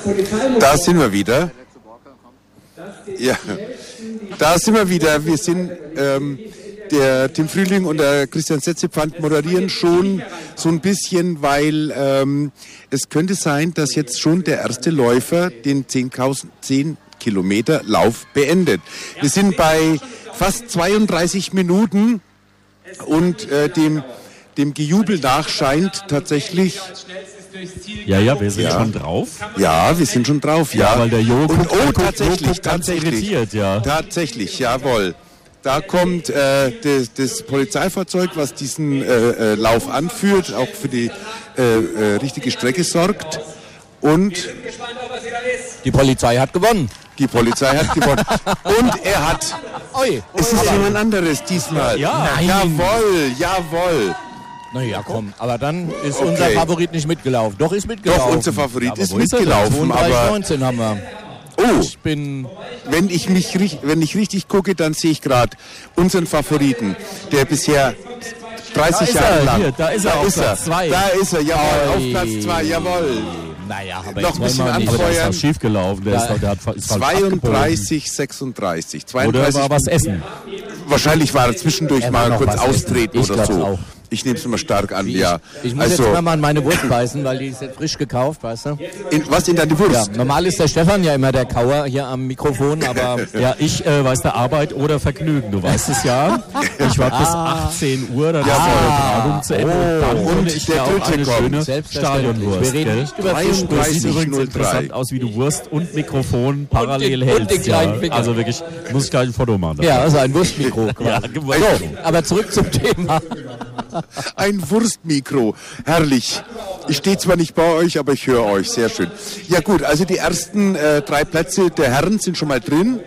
Da sind wir wieder. Ja, da sind wir wieder. Wir sind, der Tim Frühling und der Christian Setzepfand moderieren schon so ein bisschen, weil es könnte sein, dass jetzt schon der erste Läufer den 10 Kilometer Lauf beendet. Wir sind bei fast 32 Minuten und dem Gejubel nach scheint tatsächlich... Ja, wir sind schon drauf. Ja, wir sind schon drauf, ja. Weil der Jo tatsächlich. Irritiert, ja. Tatsächlich, jawohl. Da kommt das Polizeifahrzeug, was diesen Lauf anführt, auch für die richtige Strecke sorgt. Und die Polizei hat gewonnen. Die Polizei hat gewonnen. Und er hat... Es ist jemand anderes diesmal. Ja. Jawohl. Naja, komm, aber dann ist unser Favorit nicht mitgelaufen. Doch, ist mitgelaufen. Doch, unser Favorit ist mitgelaufen, aber... 19 haben wir. Oh, wenn ich richtig gucke, dann sehe ich gerade unseren Favoriten, der bisher 30 Jahre lang... Hier, da ist er auf Platz 2. Da ist er, jawohl, auf Platz 2, jawohl. Naja, aber noch ein bisschen anfeuern. Aber der ist schief gelaufen. Der ist 32, 36. 32. Oder war was essen? Wahrscheinlich war er zwischendurch mal kurz austreten oder so. Auch. Ich nehme es immer stark an, ja. Ich muss jetzt immer mal in meine Wurst beißen, weil die ist jetzt frisch gekauft, weißt du? Was in deine Wurst? Ja, normal ist der Stefan ja immer der Kauer hier am Mikrofon, aber... Ja, ich weiß der Arbeit oder Vergnügen, du weißt es ja. Ich war bis 18 Uhr, dann ist die Übertragung zu Ende. Dann wurde ich ja auch eine schöne Stadionwurst. Wir reden nicht über Fisch. Das sieht übrigens interessant aus, wie du Wurst und Mikrofon parallel hältst. Und den kleinen Finger. Also wirklich, muss ich gleich ein Foto machen. Ja, also ein Wurstmikro. Ja, so, aber zurück zum Thema. Ein Wurstmikro. Herrlich. Ich stehe zwar nicht bei euch, aber ich höre euch. Sehr schön. Ja gut, also die ersten 3 Plätze der Herren sind schon mal drin.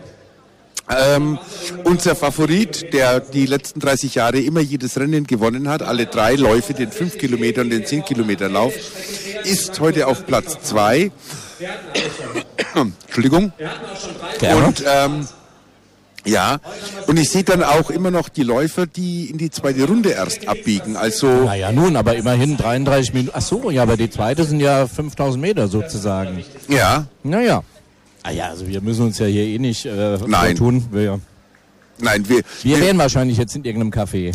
Unser Favorit, der die letzten 30 Jahre immer jedes Rennen gewonnen hat, alle 3 Läufe, den 5 Kilometer und den 10 Kilometer Lauf, ist heute auf Platz 2. Entschuldigung. Und ja, und ich sehe dann auch immer noch die Läufer, die in die zweite Runde erst abbiegen. Also naja, nun, aber immerhin 33 Minuten. Ach so, ja, aber die zweite sind ja 5000 Meter sozusagen. Ja. Naja. Ah ja, also wir müssen uns ja hier eh nicht Nein. tun. Nein, wir wären wahrscheinlich jetzt in irgendeinem Café.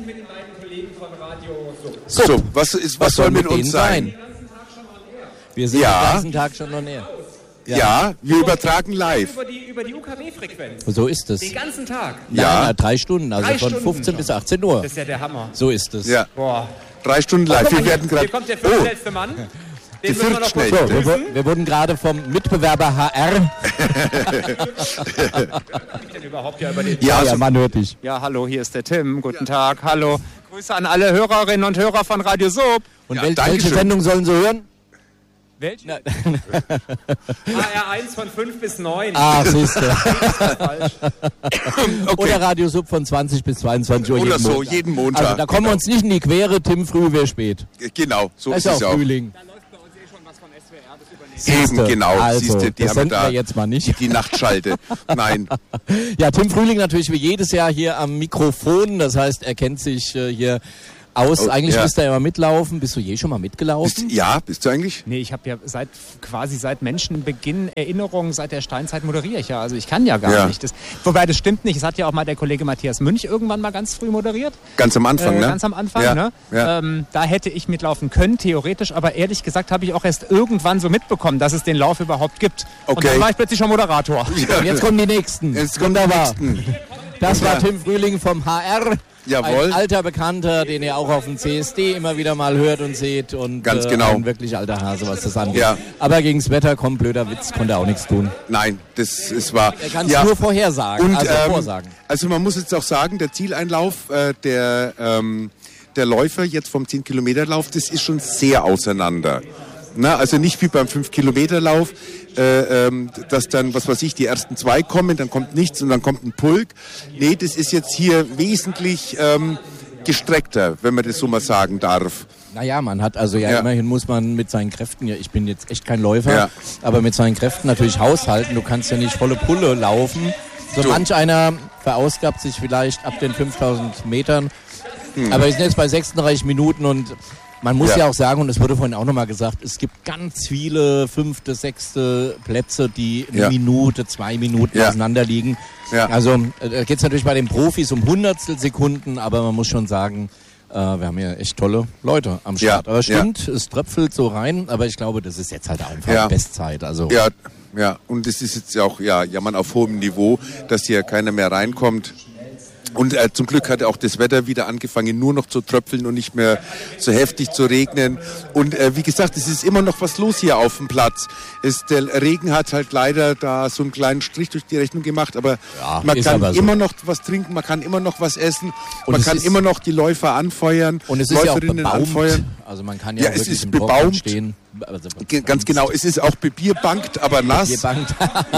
So, was soll mit uns sein? Wir sind den ganzen Tag schon on air. Ja, wir übertragen live. Über die UKW-Frequenz. So ist es. Den ganzen Tag. Ja. Nein, 3 Stunden, also 3 von Stunden. 15 bis 18 Uhr. Das ist ja der Hammer. So ist es. Ja. Boah. 3 Stunden live. Wir werden gerade. Hier kommt der viertschnellste Mann. Die viertschnellste. So, wir wurden gerade vom Mitbewerber HR. Ja, man hört dich. Ja, hallo, hier ist der Tim. Guten Tag, hallo. Grüße an alle Hörerinnen und Hörer von Radio Sub. Und welche Sendung sollen sie hören? Welche? HR1 von 5 bis 9. Ah, siehst du. Okay. Oder Radio Sub von 20 bis 22 Uhr Oder so, jeden Montag. Also da kommen wir uns nicht in die Quere, Tim früh, wer spät. Genau, so Das ist ist es auch auch. Frühling. Da läuft bei uns eh schon was von SWR, das übernimmt. Eben, genau. Also, Siehste, die das haben senden da wir jetzt mal nicht. die Nachtschalte. Nein. Ja, Tim Frühling natürlich wie jedes Jahr hier am Mikrofon. Das heißt, er kennt sich hier aus. Eigentlich ja. müsst ihr ja mal mitlaufen. Bist du je schon mal mitgelaufen? Bist du eigentlich? Nee, ich habe ja seit Menschenbeginn Erinnerungen, seit der Steinzeit moderiere ich ja. Also ich kann ja gar nicht. Wobei, das stimmt nicht. Es hat ja auch mal der Kollege Matthias Münch irgendwann mal ganz früh moderiert. Ganz am Anfang, ne? Ganz am Anfang, Ja. ne? Ja. Da hätte ich mitlaufen können, theoretisch. Aber ehrlich gesagt habe ich auch erst irgendwann so mitbekommen, dass es den Lauf überhaupt gibt. Und Okay. dann war ich plötzlich schon Moderator. Und jetzt kommen die Nächsten. Jetzt kommt der Wunderbar. Nächsten. Das war Tim Frühling vom HR. Jawohl. Ein alter Bekannter, den ihr auch auf dem CSD immer wieder mal hört und seht. Und Ganz genau. Ein wirklich alter Hase, was das angeht. Ja. Aber gegens Wetter, komm, blöder Witz, konnte er auch nichts tun. Nein, das ist wahr. Er kann es nur vorhersagen, Und, also vorsagen. Also man muss jetzt auch sagen, der Zieleinlauf der Läufer jetzt vom 10-Kilometer-Lauf, das ist schon sehr auseinander. Na, also nicht wie beim 5-Kilometer-Lauf, dass dann, was weiß ich, die ersten 2 kommen, dann kommt nichts und dann kommt ein Pulk. Nee, das ist jetzt hier wesentlich gestreckter, wenn man das so mal sagen darf. Naja, man hat also immerhin muss man mit seinen Kräften, ich bin jetzt echt kein Läufer, aber mit seinen Kräften natürlich haushalten. Du kannst ja nicht volle Pulle laufen. So manch einer verausgabt sich vielleicht ab den 5000 Metern. Aber wir sind jetzt bei 36 Minuten und Man muss ja auch sagen, und es wurde vorhin auch nochmal gesagt, es gibt ganz viele 5., 6. Plätze, die eine Minute, 2 Minuten auseinander liegen. Ja. Also da geht es natürlich bei den Profis um Hundertstelsekunden, aber man muss schon sagen, wir haben ja echt tolle Leute am Start. Aber stimmt, es tröpfelt so rein, aber ich glaube, das ist jetzt halt einfach Bestzeit. Also ja, und es ist jetzt auch Jammern auf hohem Niveau, dass hier keiner mehr reinkommt. Und zum Glück hat auch das Wetter wieder angefangen, nur noch zu tröpfeln und nicht mehr so heftig zu regnen. Und wie gesagt, es ist immer noch was los hier auf dem Platz. Der Regen hat halt leider da so einen kleinen Strich durch die Rechnung gemacht, aber man kann immer noch was trinken, man kann immer noch was essen, und man kann immer noch die Läufer anfeuern, und es ist Läuferinnen ja auch anfeuern. Also man kann ja es ist bebaumt stehen. Ganz genau, es ist auch bebierbankt, aber nass. Bebierbankt.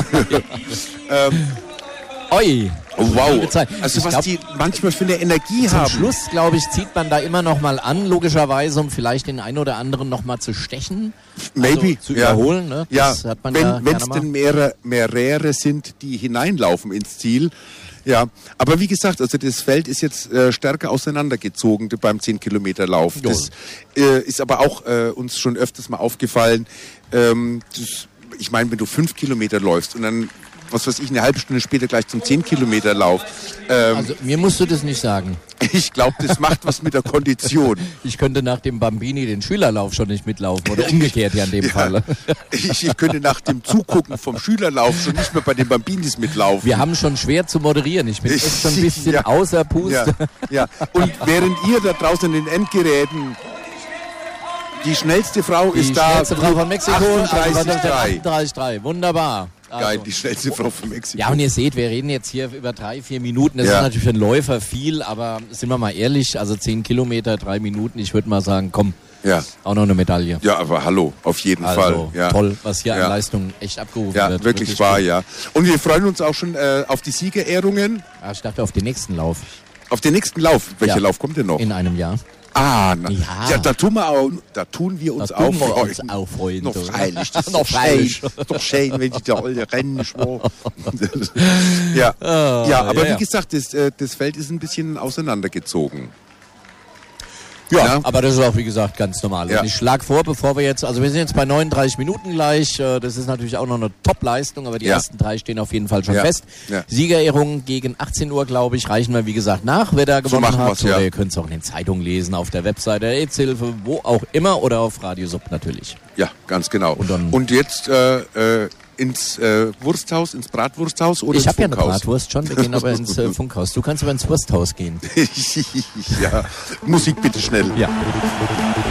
Oi. Oh, wow. Also was die manchmal für eine Energie haben. Zum Schluss, glaube ich, zieht man da immer noch mal an, logischerweise, um vielleicht den einen oder anderen noch mal zu stechen. Maybe. Also zu überholen. Ne? Das hat man wenn es denn mehrere sind, die hineinlaufen ins Ziel. Ja, aber wie gesagt, also das Feld ist jetzt stärker auseinandergezogen beim 10-Kilometer-Lauf. Das ist aber auch uns schon öfters mal aufgefallen. Ich meine, wenn du 5 Kilometer läufst und dann, was weiß ich, eine halbe Stunde später gleich zum 10-Kilometer-Lauf. Also mir musst du das nicht sagen. Ich glaube, das macht was mit der Kondition. Ich könnte nach dem Bambini den Schülerlauf schon nicht mitlaufen oder umgekehrt ja in dem Fall. Ich könnte nach dem Zugucken vom Schülerlauf schon nicht mehr bei den Bambinis mitlaufen. Wir haben schon schwer zu moderieren. Ich bin echt schon ein bisschen außer Puste. Ja. Und während ihr da draußen in den Endgeräten, die schnellste Frau ist da. Die schnellste Frau von Mexiko. 38,3. 38,3. Wunderbar. Geil, die schnellste Frau von Mexiko. Ja, und ihr seht, wir reden jetzt hier über 3-4 Minuten. Das ist natürlich für einen Läufer viel, aber sind wir mal ehrlich, also 10 Kilometer, 3 Minuten, ich würde mal sagen, komm, auch noch eine Medaille. Ja, aber hallo, auf jeden Fall. Ja. Toll, was hier an Leistung echt abgerufen wird. Ja, wirklich wahr, ja. Und wir freuen uns auch schon auf die Siegerehrungen. Ich dachte auf den nächsten Lauf. Auf den nächsten Lauf? Welcher Lauf kommt denn noch? In einem Jahr. Da tun wir uns auch freuen. Noch freilich. Das ist doch schön, wenn ich da alle Rennen schwor. Aber wie gesagt, das Feld ist ein bisschen auseinandergezogen. Ja, aber das ist auch, wie gesagt, ganz normal. Und ich schlage vor, bevor wir jetzt, also wir sind jetzt bei 39 Minuten gleich, das ist natürlich auch noch eine Top-Leistung, aber die ersten 3 stehen auf jeden Fall schon fest. Ja. Siegerehrungen gegen 18 Uhr, glaube ich, reichen wir, wie gesagt, nach, wer da gewonnen hat. Oder ihr könnt es auch in den Zeitungen lesen, auf der Webseite der AIDS-Hilfe, wo auch immer, oder auf Radio Sub natürlich. Ja, ganz genau. Und jetzt ins Wursthaus, ins Bratwursthaus oder ins Funkhaus? Ich habe ja eine Bratwurst schon, wir gehen aber ins Funkhaus. Du kannst aber ins Wursthaus gehen. Ja, Musik bitte schnell. Ja.